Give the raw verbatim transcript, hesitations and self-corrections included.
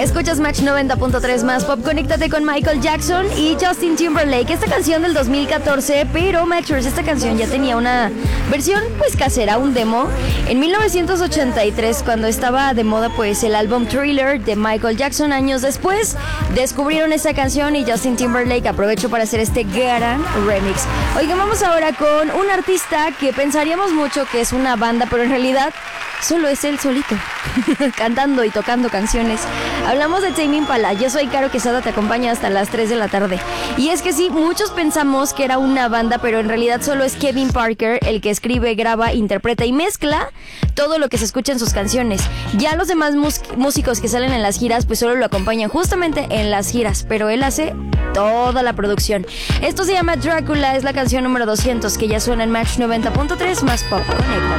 Escuchas Match noventa punto tres más pop. Conéctate con Michael Jackson y Justin Timberlake. Esta canción del dos mil catorce, pero Matchers, esta canción ya tenía una versión pues casera, un demo. En mil novecientos ochenta y tres, cuando estaba de moda pues el álbum Thriller de Michael Jackson, años después descubrieron esta canción y Justin Timberlake aprovechó para hacer este gran remix. Oigan, vamos ahora con un artista que pensaríamos mucho que es una banda, pero en realidad solo es él solito, cantando y tocando canciones. Hablamos de Tame Impala. Yo soy Caro Quesada, te acompaño hasta las tres de la tarde. Y es que sí, muchos pensamos que era una banda, pero en realidad solo es Kevin Parker el que escribe, graba, interpreta y mezcla todo lo que se escucha en sus canciones. Ya los demás mus- músicos que salen en las giras pues solo lo acompañan justamente en las giras, pero él hace toda la producción. Esto se llama Drácula, es la canción número doscientos que ya suena en Match noventa punto tres más pop. Conéctate.